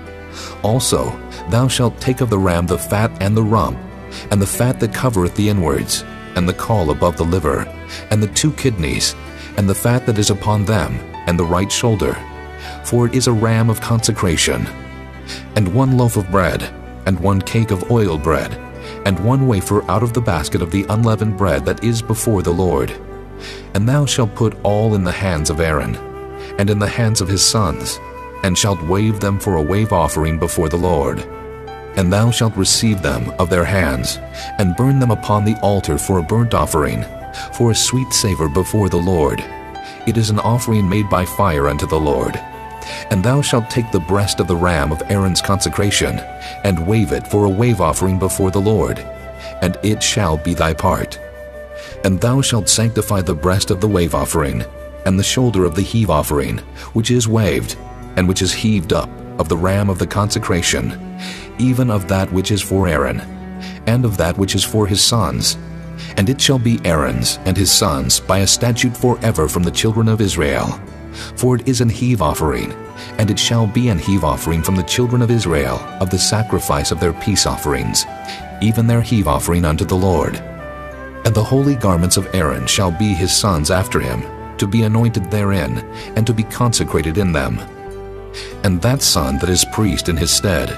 Also thou shalt take of the ram the fat and the rump, and the fat that covereth the inwards, and the caul above the liver, and the two kidneys, and the fat that is upon them, and the right shoulder, for it is a ram of consecration. And one loaf of bread, and one cake of oiled bread, and one wafer out of the basket of the unleavened bread that is before the Lord. And thou shalt put all in the hands of Aaron, and in the hands of his sons, and shalt wave them for a wave offering before the Lord. And thou shalt receive them of their hands, and burn them upon the altar for a burnt offering, for a sweet savor before the Lord. It is an offering made by fire unto the Lord. And thou shalt take the breast of the ram of Aaron's consecration, and wave it for a wave offering before the Lord, and it shall be thy part. And thou shalt sanctify the breast of the wave offering, and the shoulder of the heave offering, which is waved, and which is heaved up, of the ram of the consecration, even of that which is for Aaron, and of that which is for his sons. And it shall be Aaron's and his sons by a statute forever from the children of Israel. For it is an heave offering, and it shall be an heave offering from the children of Israel of the sacrifice of their peace offerings, even their heave offering unto the Lord. And the holy garments of Aaron shall be his sons after him, to be anointed therein, and to be consecrated in them. And that son that is priest in his stead,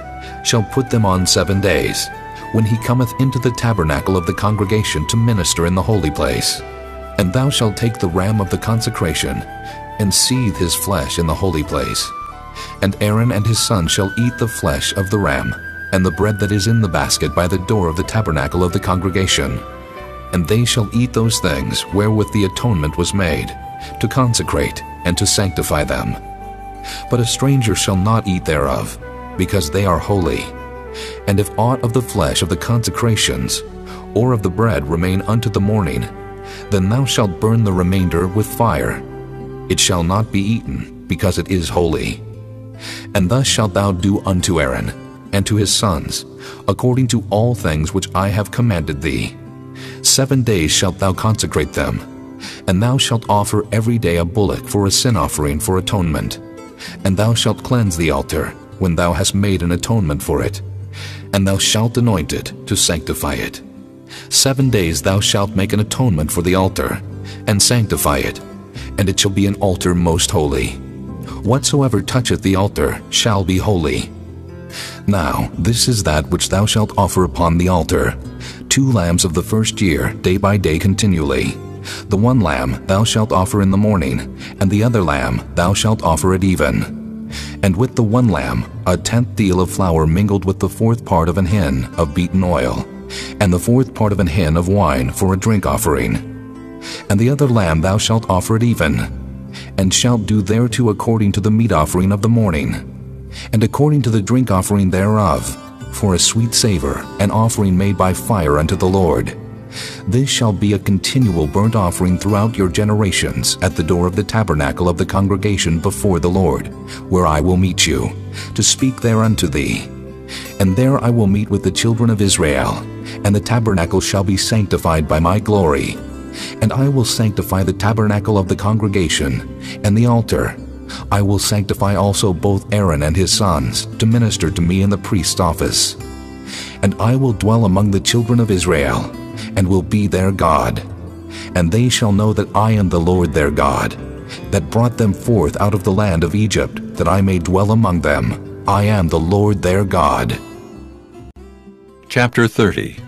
shall put them on seven days, when he cometh into the tabernacle of the congregation to minister in the holy place. And thou shalt take the ram of the consecration, and seethe his flesh in the holy place. And Aaron and his sons shall eat the flesh of the ram, and the bread that is in the basket by the door of the tabernacle of the congregation. And they shall eat those things wherewith the atonement was made, to consecrate and to sanctify them. But a stranger shall not eat thereof, because they are holy. And if aught of the flesh of the consecrations, or of the bread remain unto the morning, then thou shalt burn the remainder with fire. It shall not be eaten, because it is holy. And thus shalt thou do unto Aaron, and to his sons, according to all things which I have commanded thee. Seven days shalt thou consecrate them, and thou shalt offer every day a bullock for a sin offering for atonement. And thou shalt cleanse the altar, when thou hast made an atonement for it, and thou shalt anoint it to sanctify it. Seven days thou shalt make an atonement for the altar, and sanctify it, and it shall be an altar most holy. Whatsoever toucheth the altar shall be holy. Now this is that which thou shalt offer upon the altar, two lambs of the first year, day by day continually. The one lamb thou shalt offer in the morning, and the other lamb thou shalt offer at even. And with the one lamb a tenth deal of flour mingled with the fourth part of an hin of beaten oil, and the fourth part of an hin of wine for a drink offering. And the other lamb thou shalt offer at even, and shalt do thereto according to the meat offering of the morning, and according to the drink offering thereof, for a sweet savor, an offering made by fire unto the Lord. This shall be a continual burnt offering throughout your generations at the door of the tabernacle of the congregation before the Lord, where I will meet you, to speak there unto thee. And there I will meet with the children of Israel, and the tabernacle shall be sanctified by my glory. And I will sanctify the tabernacle of the congregation, and the altar. I will sanctify also both Aaron and his sons, to minister to me in the priest's office. And I will dwell among the children of Israel, and will be their God. And they shall know that I am the Lord their God, that brought them forth out of the land of Egypt, that I may dwell among them. I am the Lord their God. Chapter thirty.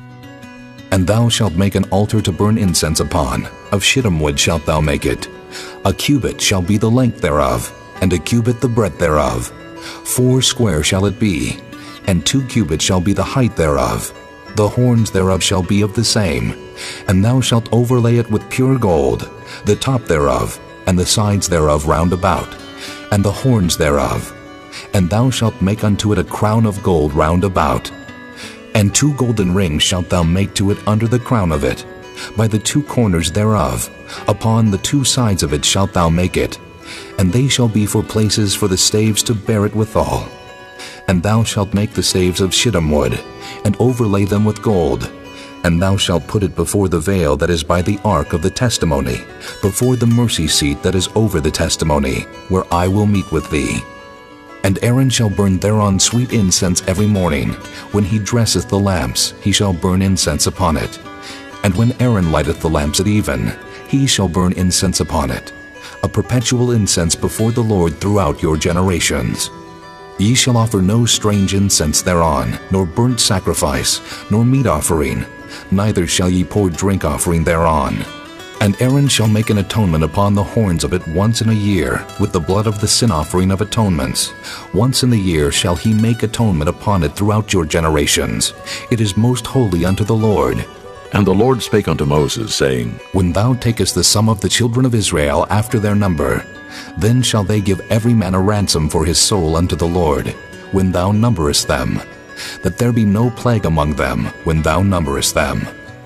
And thou shalt make an altar to burn incense upon. Of shittim wood shalt thou make it. A cubit shall be the length thereof, and a cubit the breadth thereof. Four square shall it be, and two cubits shall be the height thereof. The horns thereof shall be of the same. And thou shalt overlay it with pure gold, the top thereof, and the sides thereof round about, and the horns thereof. And thou shalt make unto it a crown of gold round about. And two golden rings shalt thou make to it under the crown of it, by the two corners thereof. Upon the two sides of it shalt thou make it, and they shall be for places for the staves to bear it withal. And thou shalt make the staves of shittim wood, and overlay them with gold. And thou shalt put it before the veil that is by the ark of the testimony, before the mercy seat that is over the testimony, where I will meet with thee. And Aaron shall burn thereon sweet incense every morning. When he dresseth the lamps, he shall burn incense upon it. And when Aaron lighteth the lamps at even, he shall burn incense upon it, a perpetual incense before the Lord throughout your generations. Ye shall offer no strange incense thereon, nor burnt sacrifice, nor meat offering, neither shall ye pour drink offering thereon. And Aaron shall make an atonement upon the horns of it once in a year, with the blood of the sin offering of atonements. Once in the year shall he make atonement upon it throughout your generations. It is most holy unto the Lord. And the Lord spake unto Moses, saying, When thou takest the sum of the children of Israel after their number, then shall they give every man a ransom for his soul unto the Lord, when thou numberest them, that there be no plague among them when thou numberest them.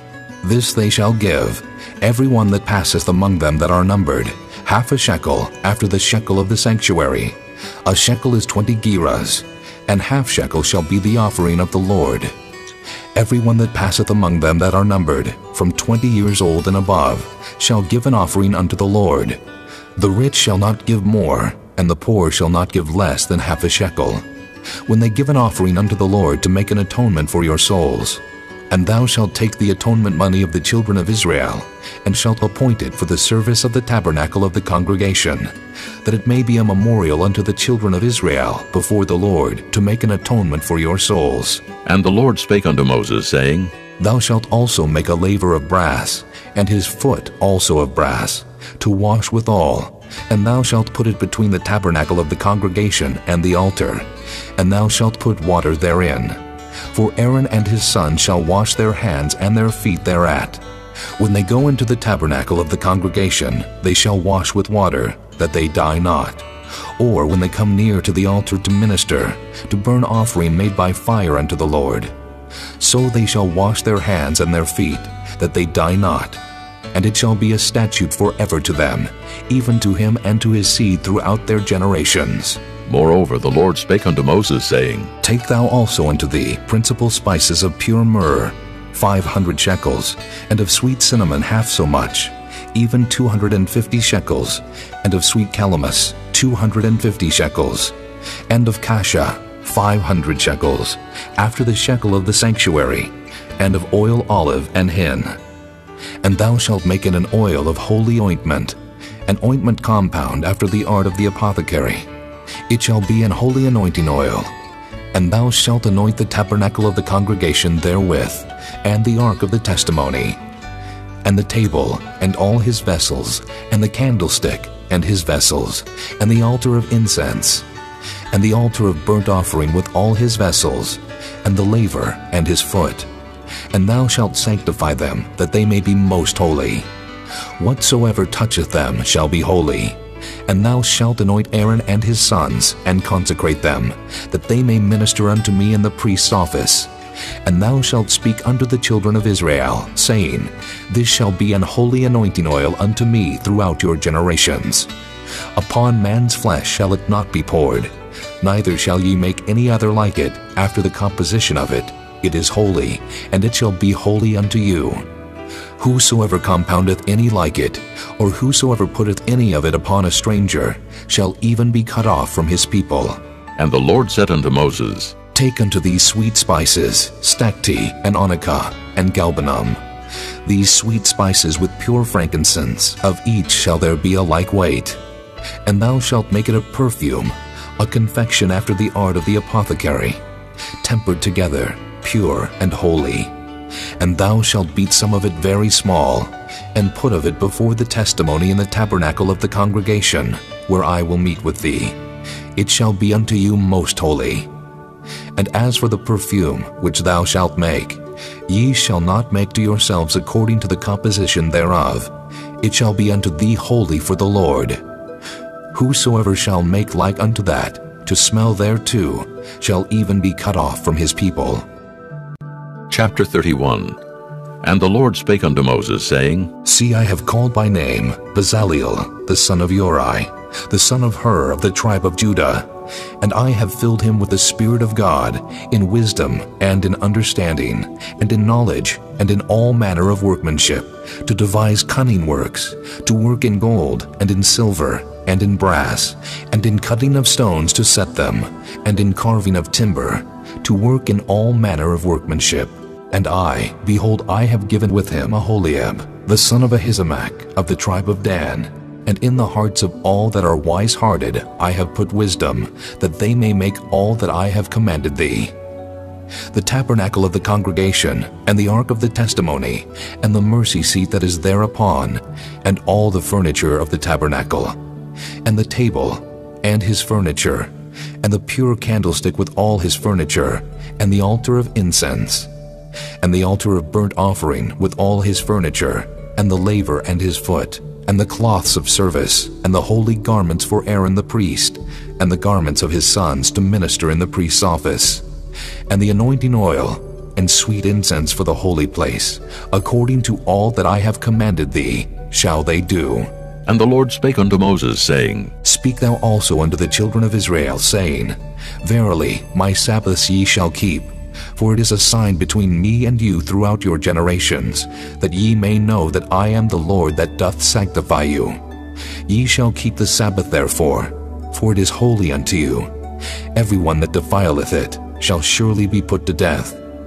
This they shall give, every one that passeth among them that are numbered, half a shekel after the shekel of the sanctuary. A shekel is twenty gerahs, and half shekel shall be the offering of the Lord. Every one that passeth among them that are numbered, from twenty years old and above, shall give an offering unto the Lord. The rich shall not give more, and the poor shall not give less than half a shekel, when they give an offering unto the Lord to make an atonement for your souls. And thou shalt take the atonement money of the children of Israel, and shalt appoint it for the service of the tabernacle of the congregation, that it may be a memorial unto the children of Israel before the Lord, to make an atonement for your souls. And the Lord spake unto Moses, saying, Thou shalt also make a laver of brass, and his foot also of brass, to wash withal, and thou shalt put it between the tabernacle of the congregation and the altar, and thou shalt put water therein. For Aaron and his sons shall wash their hands and their feet thereat. When they go into the tabernacle of the congregation, they shall wash with water, that they die not. Or when they come near to the altar to minister, to burn offering made by fire unto the Lord. So they shall wash their hands and their feet, that they die not. And it shall be a statute forever to them, even to him and to his seed throughout their generations. Moreover, the Lord spake unto Moses, saying, Take thou also unto thee principal spices of pure myrrh, five hundred shekels, and of sweet cinnamon half so much, even two hundred and fifty shekels, and of sweet calamus two hundred and fifty shekels, and of cassia five hundred shekels, after the shekel of the sanctuary, and of oil olive and hin. And thou shalt make it an oil of holy ointment, an ointment compound after the art of the apothecary. It shall be an holy anointing oil. And thou shalt anoint the tabernacle of the congregation therewith, and the ark of the testimony, and the table, and all his vessels, and the candlestick, and his vessels, and the altar of incense, and the altar of burnt offering with all his vessels, and the laver, and his foot. And thou shalt sanctify them, that they may be most holy. Whatsoever toucheth them shall be holy. And thou shalt anoint Aaron and his sons, and consecrate them, that they may minister unto me in the priest's office. And thou shalt speak unto the children of Israel, saying, This shall be an holy anointing oil unto me throughout your generations. Upon man's flesh shall it not be poured, neither shall ye make any other like it after the composition of it. It is holy, and it shall be holy unto you. Whosoever compoundeth any like it, or whosoever putteth any of it upon a stranger, shall even be cut off from his people. And the Lord said unto Moses, Take unto thee sweet spices, stacte, and onycha, and galbanum. These sweet spices with pure frankincense, of each shall there be a like weight. And thou shalt make it a perfume, a confection after the art of the apothecary, tempered together, pure and holy. And thou shalt beat some of it very small, and put of it before the testimony in the tabernacle of the congregation, where I will meet with thee. It shall be unto you most holy. And as for the perfume which thou shalt make, ye shall not make to yourselves according to the composition thereof. It shall be unto thee holy for the Lord. Whosoever shall make like unto that, to smell thereto, shall even be cut off from his people. Chapter thirty-one. And the Lord spake unto Moses, saying, See, I have called by name Bezaleel, the son of Uri, the son of Hur of the tribe of Judah, and I have filled him with the Spirit of God, in wisdom, and in understanding, and in knowledge, and in all manner of workmanship, to devise cunning works, to work in gold, and in silver, and in brass, and in cutting of stones to set them, and in carving of timber, to work in all manner of workmanship. And I, behold, I have given with him Aholiab, the son of Ahisamach, of the tribe of Dan. And in the hearts of all that are wise-hearted I have put wisdom, that they may make all that I have commanded thee. The tabernacle of the congregation, and the ark of the testimony, and the mercy seat that is thereupon, and all the furniture of the tabernacle, and the table, and his furniture, and the pure candlestick with all his furniture, and the altar of incense, and the altar of burnt offering with all his furniture, and the laver and his foot, and the cloths of service, and the holy garments for Aaron the priest, and the garments of his sons to minister in the priest's office, and the anointing oil, and sweet incense for the holy place, according to all that I have commanded thee, shall they do. And the Lord spake unto Moses, saying, Speak thou also unto the children of Israel, saying, Verily, my Sabbaths ye shall keep, for it is a sign between me and you throughout your generations, that ye may know that I am the Lord that doth sanctify you. Ye shall keep the Sabbath therefore, for it is holy unto you. Every one that defileth it shall surely be put to death.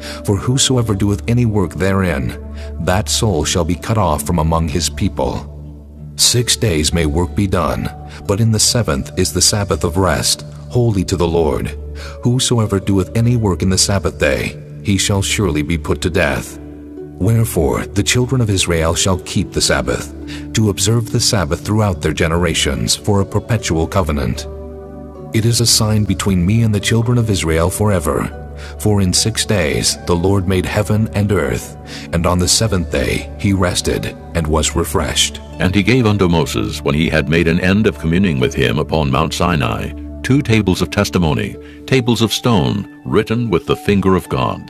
For whosoever doeth any work therein, that soul shall be cut off from among his people. Six days may work be done, but in the seventh is the Sabbath of rest, holy to the Lord. Whosoever doeth any work in the Sabbath day, he shall surely be put to death. Wherefore the children of Israel shall keep the Sabbath, to observe the Sabbath throughout their generations for a perpetual covenant. It is a sign between me and the children of Israel forever. For in six days the Lord made heaven and earth, and on the seventh day he rested and was refreshed. And he gave unto Moses, when he had made an end of communing with him upon Mount Sinai, two tables of testimony, tables of stone, written with the finger of God.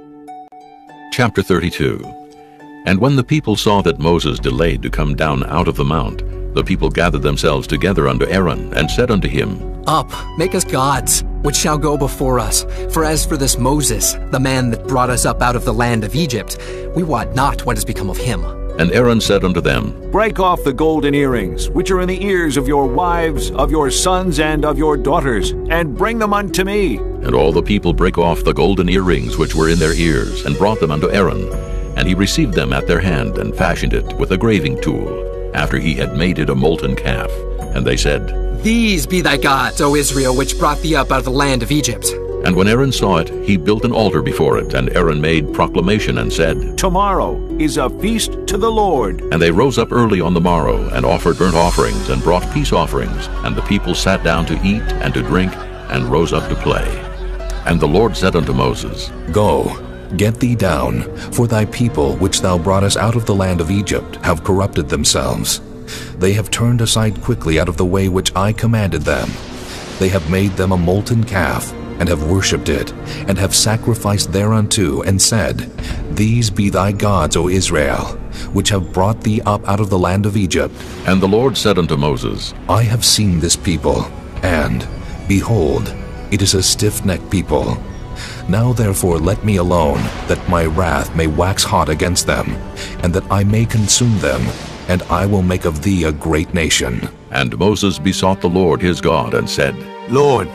Chapter thirty-two. And when the people saw that Moses delayed to come down out of the mount, the people gathered themselves together unto Aaron, and said unto him, Up, make us gods, which shall go before us. For as for this Moses, the man that brought us up out of the land of Egypt, we wot not what has become of him. And Aaron said unto them, Break off the golden earrings, which are in the ears of your wives, of your sons, and of your daughters, and bring them unto me. And all the people brake off the golden earrings which were in their ears, and brought them unto Aaron. And he received them at their hand, and fashioned it with a graving tool, after he had made it a molten calf. And they said, These be thy gods, O Israel, which brought thee up out of the land of Egypt. And when Aaron saw it, he built an altar before it, and Aaron made proclamation and said, Tomorrow is a feast to the Lord. And they rose up early on the morrow, and offered burnt offerings, and brought peace offerings. And the people sat down to eat and to drink, and rose up to play. And the Lord said unto Moses, Go, get thee down, for thy people which thou broughtest out of the land of Egypt have corrupted themselves. They have turned aside quickly out of the way which I commanded them. They have made them a molten calf, and have worshipped it, and have sacrificed thereunto, and said, These be thy gods, O Israel, which have brought thee up out of the land of Egypt. And the Lord said unto Moses, I have seen this people, and, behold, it is a stiff-necked people. Now therefore let me alone, that my wrath may wax hot against them, and that I may consume them, and I will make of thee a great nation. And Moses besought the Lord his God, and said, Lord,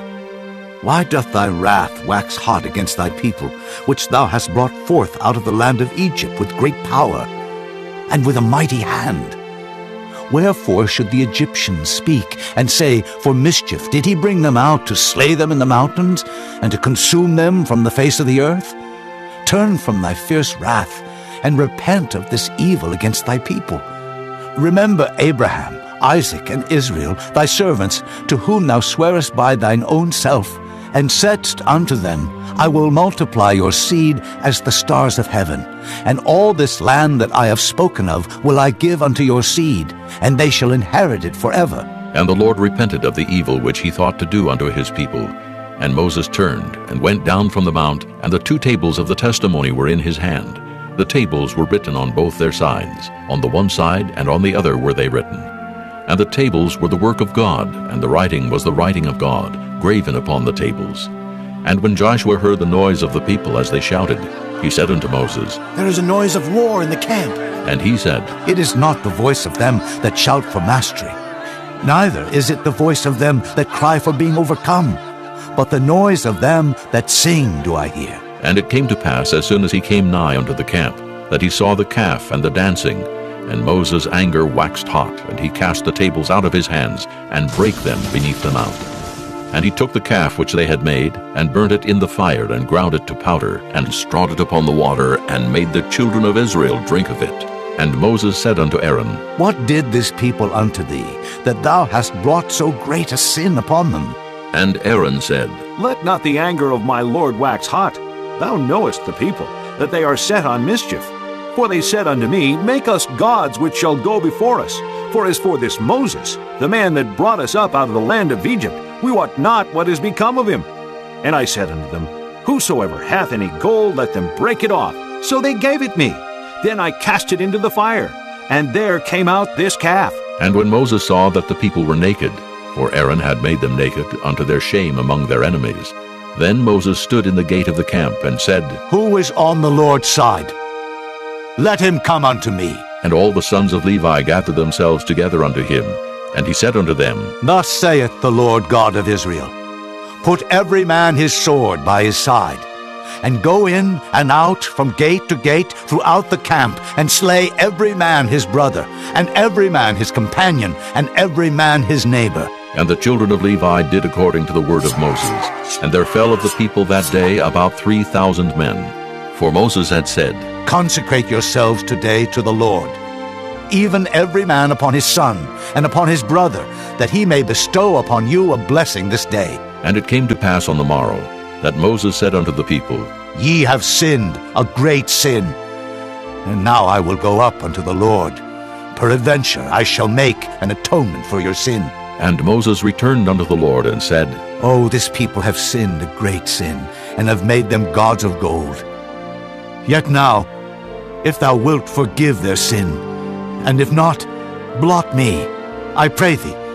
why doth thy wrath wax hot against thy people, which thou hast brought forth out of the land of Egypt with great power, and with a mighty hand? Wherefore should the Egyptians speak, and say, For mischief did he bring them out, to slay them in the mountains, and to consume them from the face of the earth? Turn from thy fierce wrath, and repent of this evil against thy people. Remember Abraham, Isaac, and Israel, thy servants, to whom thou swarest by thine own self, and saidst unto them, I will multiply your seed as the stars of heaven, and all this land that I have spoken of will I give unto your seed, and they shall inherit it forever. And the Lord repented of the evil which he thought to do unto his people. And Moses turned, and went down from the mount, and the two tables of the testimony were in his hand. The tables were written on both their sides, on the one side and on the other were they written. And the tables were the work of God, and the writing was the writing of God, graven upon the tables. And when Joshua heard the noise of the people as they shouted, he said unto Moses, There is a noise of war in the camp. And he said, It is not the voice of them that shout for mastery, neither is it the voice of them that cry for being overcome, but the noise of them that sing do I hear. And it came to pass, as soon as he came nigh unto the camp, that he saw the calf and the dancing. And Moses' anger waxed hot, and he cast the tables out of his hands, and brake them beneath the mount. And he took the calf which they had made, and burnt it in the fire, and ground it to powder, and strawed it upon the water, and made the children of Israel drink of it. And Moses said unto Aaron, What did this people unto thee, that thou hast brought so great a sin upon them? And Aaron said, Let not the anger of my Lord wax hot. Thou knowest the people, that they are set on mischief. For they said unto me, Make us gods which shall go before us. For as for this Moses, the man that brought us up out of the land of Egypt, we wot not what is become of him. And I said unto them, Whosoever hath any gold, let them break it off. So they gave it me. Then I cast it into the fire, and there came out this calf. And when Moses saw that the people were naked, for Aaron had made them naked unto their shame among their enemies, then Moses stood in the gate of the camp, and said, Who is on the Lord's side? Let him come unto me. And all the sons of Levi gathered themselves together unto him. And he said unto them, Thus saith the Lord God of Israel, Put every man his sword by his side, and go in and out from gate to gate throughout the camp, and slay every man his brother, and every man his companion, and every man his neighbor. And the children of Levi did according to the word of Moses. And there fell of the people that day about three thousand men. For Moses had said, Consecrate yourselves today to the Lord, even every man upon his son, and upon his brother, that he may bestow upon you a blessing this day. And it came to pass on the morrow, that Moses said unto the people, Ye have sinned a great sin. And now I will go up unto the Lord. Peradventure I shall make an atonement for your sin. And Moses returned unto the Lord, and said, Oh, this people have sinned a great sin, and have made them gods of gold. Yet now, if thou wilt forgive their sin, and if not, blot me, I pray thee,